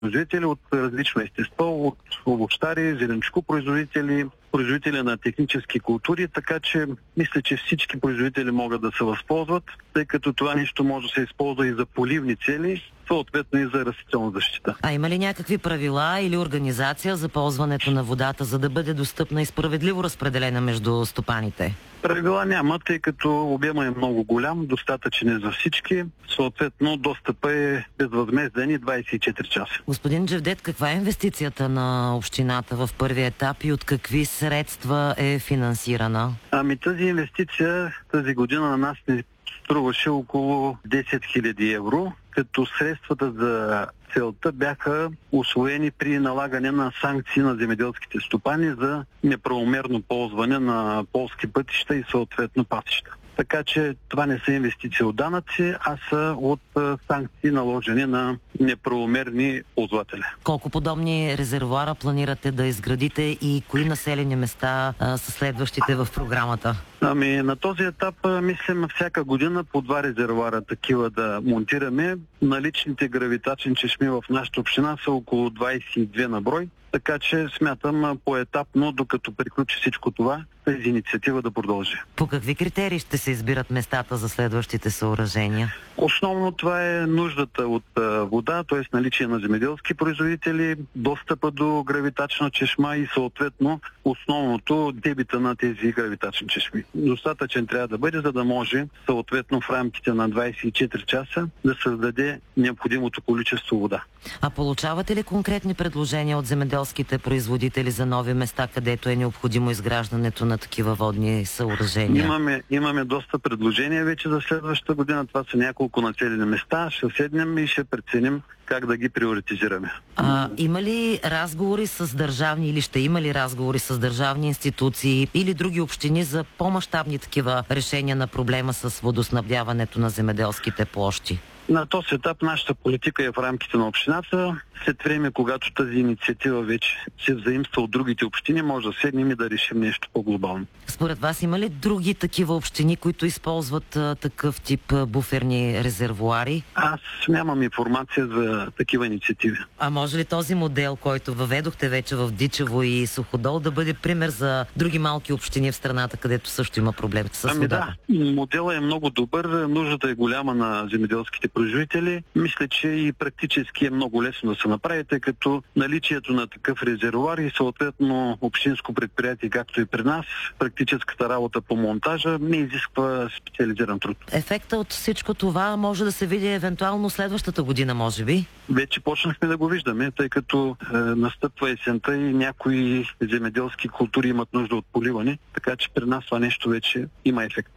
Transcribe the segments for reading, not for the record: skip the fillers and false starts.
производители от различно естество, от овощари, зеленчукопроизводители, производители на технически култури, така че мисля, че всички производители могат да се възползват, тъй като това нещо може да се използва и за поливни цели, съответно и за растителна защита. А има ли някакви правила или организация за ползването на водата, за да бъде достъпна и справедливо разпределена между стопаните? Правила няма, тъй като обема е много голям, достатъчен е за всички. Съответно, достъпът е безвъзмезден и 24 часа. Господин Джевдет, каква е инвестицията на общината в първия етап и от какви средства е финансирана? Тази инвестиция тази година на нас не струваше около 10 000 евро, като средствата за целта бяха усвоени при налагане на санкции на земеделските стопани за неправомерно ползване на полски пътища и съответно пасища. Така че това не са инвестиции от данъци, а са от санкции наложени на неправомерни ползватели. Колко подобни резервоара планирате да изградите и кои населени места са следващите в програмата? На този етап мислим всяка година по 2 резервоара такива да монтираме. Наличните гравитачни чешми в нашата община са около 22 на брой. Така че смятам поетапно, докато приключи всичко това, тази инициатива да продължи. По какви критерии ще се избират местата за следващите съоръжения? Основно това е нуждата от вода, т.е. наличие на земеделски производители, достъпа до гравитачна чешма и съответно основното дебита на тези гравитачни чешми. Достатъчен трябва да бъде, за да може съответно в рамките на 24 часа да създаде необходимото количество вода. А получавате ли конкретни предложения от земеделските производители за нови места, където е необходимо изграждането на такива водни съоръжения? Имаме доста предложения вече за следващата година. Това са няколко населени места. Ще седнем и ще преценим как да ги приоритизираме. Има ли разговори с държавни или ще има ли разговори с държавни институции или други общини за по-мащабни такива решения на проблема с водоснабдяването на земеделските площи? На този етап нашата политика е в рамките на общината. След време, когато тази инициатива вече се взаимства от другите общини, може да седнем и да решим нещо по-глобално. Според вас има ли други такива общини, които използват такъв тип буферни резервоари? Аз нямам информация за такива инициативи. А може ли този модел, който въведохте вече в Дичево и Суходол, да бъде пример за други малки общини в страната, където също има проблем с водата? Да, моделът е много добър, нуждата е голяма на земеделските производители. Мисля, че и практически е много лесно да се направи, тъй като наличието на такъв резервоар и съответно общинско предприятие, както и при нас, практическата работа по монтажа не изисква специализиран труд. Ефекта от всичко това може да се види евентуално следващата година, може би? Вече почнахме да го виждаме, тъй като настъпва есента и някои земеделски култури имат нужда от поливане, така че при нас това нещо вече има ефект.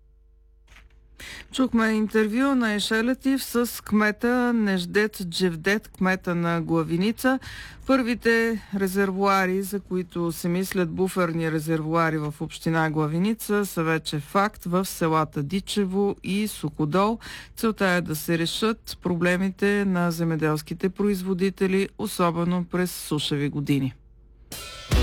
Чухме интервю на Ешелетив с кмета Неждет Джевдет, кмета на Главиница. Първите резервоари, за които се мислят буферни резервоари в община Главиница, са вече факт в селата Дичево и Суходол. Целта е да се решат проблемите на земеделските производители, особено през сушави години.